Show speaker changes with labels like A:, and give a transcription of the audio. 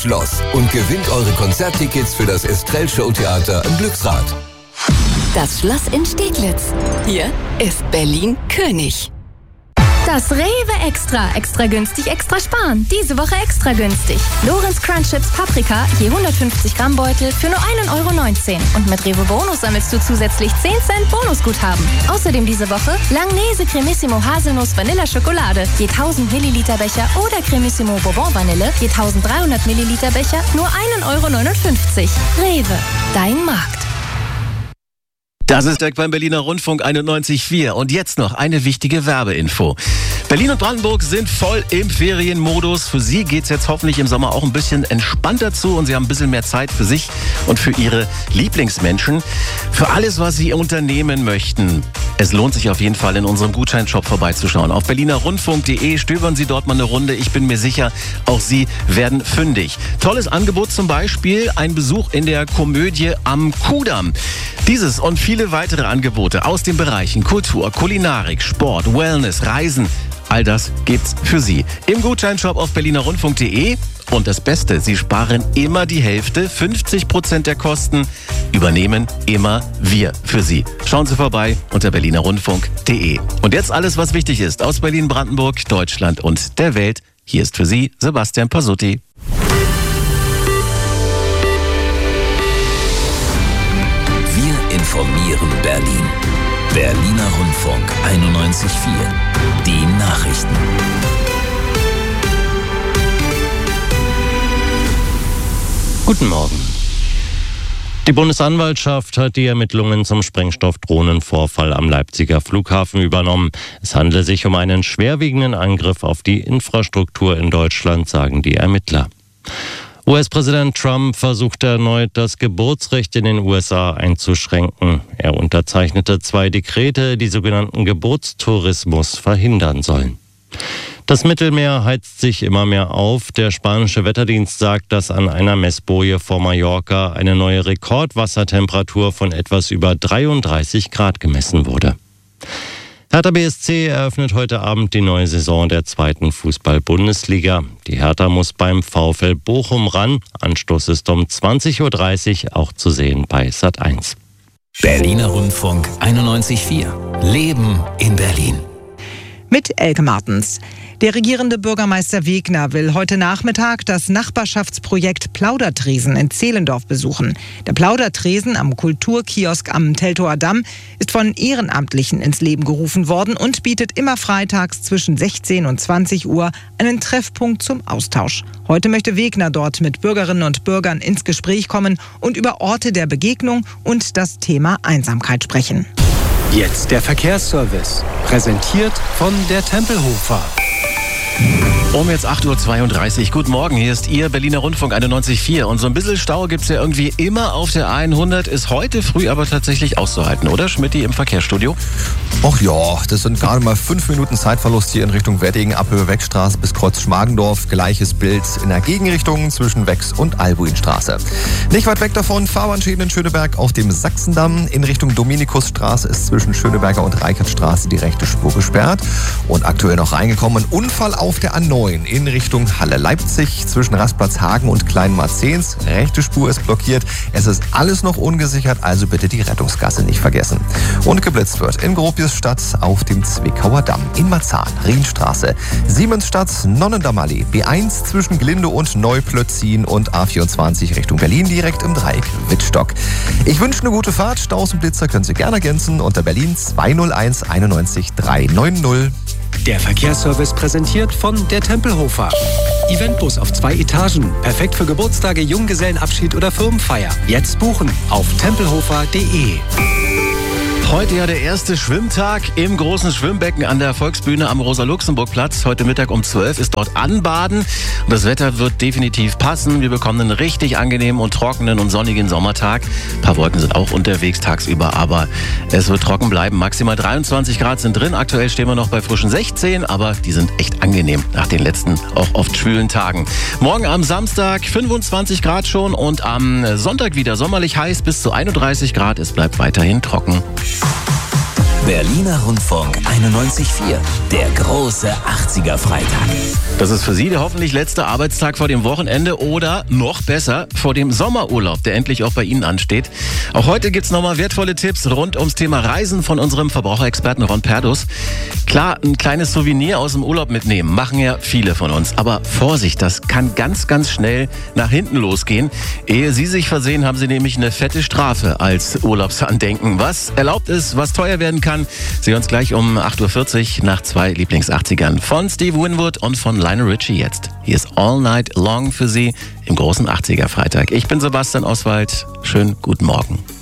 A: Schloss und gewinnt eure Konzerttickets für das Estrell Showtheater im Glücksrad.
B: Das Schloss in Steglitz. Hier ist Berlin König.
C: Das Rewe Extra günstig, extra sparen. Diese Woche extra günstig. Lorenz Crunch Chips Paprika, je 150 Gramm Beutel für nur 1,19 €. Und mit Rewe Bonus sammelst du zusätzlich 10 Cent Bonusguthaben. Außerdem diese Woche Langnese Cremissimo Haselnuss Vanilla Schokolade, je 1000 Milliliter Becher oder Cremissimo Bourbon Vanille, je 1300 Milliliter Becher, nur 1,59 €. Rewe, dein Markt.
D: Das ist der beim Berliner Rundfunk 91,4. Und jetzt noch eine wichtige Werbeinfo. Berlin und Brandenburg sind voll im Ferienmodus. Für Sie geht's jetzt hoffentlich im Sommer auch ein bisschen entspannter zu und Sie haben ein bisschen mehr Zeit für sich und für Ihre Lieblingsmenschen. Für alles, was Sie unternehmen möchten. Es lohnt sich auf jeden Fall, in unserem Gutscheinshop vorbeizuschauen. Auf berlinerrundfunk.de stöbern Sie dort mal eine Runde. Ich bin mir sicher, auch Sie werden fündig. Tolles Angebot zum Beispiel, ein Besuch in der Komödie am Kudamm. Dieses und viele weitere Angebote aus den Bereichen Kultur, Kulinarik, Sport, Wellness, Reisen, all das gibt's für Sie im Gutscheinshop auf berlinerrundfunk.de. Und das Beste, Sie sparen immer die Hälfte, 50% der Kosten übernehmen immer wir für Sie. Schauen Sie vorbei unter berlinerrundfunk.de. Und jetzt alles, was wichtig ist aus Berlin, Brandenburg, Deutschland und der Welt. Hier ist für Sie Sebastian Pasutti.
A: Wir informieren Berlin. Berliner Rundfunk 91,4. Die Nachrichten.
E: Guten Morgen. Die Bundesanwaltschaft hat die Ermittlungen zum Sprengstoffdrohnenvorfall am Leipziger Flughafen übernommen. Es handle sich um einen schwerwiegenden Angriff auf die Infrastruktur in Deutschland, sagen die Ermittler. US-Präsident Trump versuchte erneut, das Geburtsrecht in den USA einzuschränken. Er unterzeichnete 2 Dekrete, die sogenannten Geburtstourismus verhindern sollen. Das Mittelmeer heizt sich immer mehr auf. Der spanische Wetterdienst sagt, dass an einer Messboje vor Mallorca eine neue Rekordwassertemperatur von etwas über 33 Grad gemessen wurde. Hertha BSC eröffnet heute Abend die neue Saison der 2. Fußball-Bundesliga. Die Hertha muss beim VfL Bochum ran. Anstoß ist um 20:30 Uhr, auch zu sehen bei Sat1.
A: Berliner Rundfunk 91,4. Leben in Berlin.
F: Mit Elke Martens. Der regierende Bürgermeister Wegner will heute Nachmittag das Nachbarschaftsprojekt Plaudertresen in Zehlendorf besuchen. Der Plaudertresen am Kulturkiosk am Teltower Damm ist von Ehrenamtlichen ins Leben gerufen worden und bietet immer freitags zwischen 16 und 20 Uhr einen Treffpunkt zum Austausch. Heute möchte Wegner dort mit Bürgerinnen und Bürgern ins Gespräch kommen und über Orte der Begegnung und das Thema Einsamkeit sprechen.
G: Jetzt der Verkehrsservice, präsentiert von der Tempelhofer.
D: Um jetzt 8:32 Uhr. Guten Morgen, hier ist Ihr Berliner Rundfunk 91,4. Und so ein bisschen Stau gibt's ja irgendwie immer auf der A100. Ist heute früh aber tatsächlich auszuhalten, oder Schmidti im Verkehrsstudio?
H: Och ja, das sind gerade mal 5 Minuten Zeitverlust hier in Richtung Wedding, Abhöhe-Weckstraße bis Kreuz Schmargendorf. Gleiches Bild in der Gegenrichtung zwischen Wex und Albuinstraße. Nicht weit weg davon, Fahrbahnschäden in Schöneberg auf dem Sachsendamm. In Richtung Dominikusstraße ist zwischen Schöneberger und Reichertstraße die rechte Spur gesperrt. Und aktuell noch reingekommen, Unfall auf der A9 in Richtung Halle-Leipzig zwischen Rastplatz Hagen und Klein-Marzehns. Rechte Spur ist blockiert. Es ist alles noch ungesichert, also bitte die Rettungsgasse nicht vergessen. Und geblitzt wird in Gropiusstadt auf dem Zwickauer Damm, in Marzahn, Rienstraße, Siemensstadt, Nonnendammallee, B1 zwischen Glinde und Neuplötzin und A24 Richtung Berlin direkt im Dreieck Wittstock. Ich wünsche eine gute Fahrt. Staus und Blitzer können Sie gerne ergänzen unter Berlin 201 91 390.
G: Der Verkehrsservice präsentiert von der Tempelhofer. Eventbus auf 2 Etagen. Perfekt für Geburtstage, Junggesellenabschied oder Firmenfeier. Jetzt buchen auf tempelhofer.de.
D: Heute ja der erste Schwimmtag im großen Schwimmbecken an der Volksbühne am Rosa-Luxemburg-Platz. Heute Mittag um 12 ist dort Anbaden. Und das Wetter wird definitiv passen. Wir bekommen einen richtig angenehmen und trockenen und sonnigen Sommertag. Ein paar Wolken sind auch unterwegs tagsüber, aber es wird trocken bleiben. Maximal 23 Grad sind drin. Aktuell stehen wir noch bei frischen 16, aber die sind echt angenehm nach den letzten auch oft schwülen Tagen. Morgen am Samstag 25 Grad schon und am Sonntag wieder sommerlich heiß bis zu 31 Grad. Es bleibt weiterhin trocken.
A: Berliner Rundfunk 91.4, der große 80er-Freitag.
D: Das ist für Sie der hoffentlich letzte Arbeitstag vor dem Wochenende oder noch besser vor dem Sommerurlaub, der endlich auch bei Ihnen ansteht. Auch heute gibt's nochmal wertvolle Tipps rund ums Thema Reisen von unserem Verbraucherexperten Ron Perdus. Klar, ein kleines Souvenir aus dem Urlaub mitnehmen, machen ja viele von uns. Aber Vorsicht, das kann ganz, ganz schnell nach hinten losgehen. Ehe Sie sich versehen, haben Sie nämlich eine fette Strafe als Urlaubsandenken. Was erlaubt ist, was teuer werden kann, sehen wir uns gleich um 8.40 Uhr nach 2 Lieblings-80ern von Steve Winwood und von Lionel Richie jetzt. Hier ist All Night Long für Sie im großen 80er-Freitag. Ich bin Sebastian Oswald. Schönen guten Morgen.